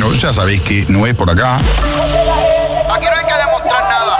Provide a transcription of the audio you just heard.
bueno, ya sabéis que no es por acá. Aquí no hay que demostrar nada.